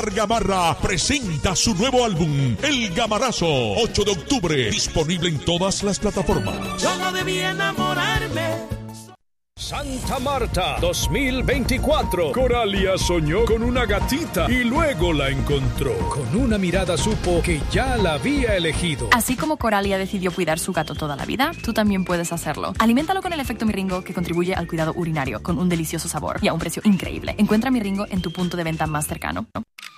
Gamarra presenta su nuevo álbum, El Gamarazo, 8 de octubre, disponible en todas las plataformas. Yo no debí enamorarme. Santa Marta 2024. Coralia soñó con una gatita y luego la encontró. Con una mirada supo que ya la había elegido. Así como Coralia decidió cuidar su gato toda la vida, tú también puedes hacerlo. Aliméntalo con el efecto Miringo, que contribuye al cuidado urinario, con un delicioso sabor y a un precio increíble. Encuentra Miringo en tu punto de venta más cercano, ¿no?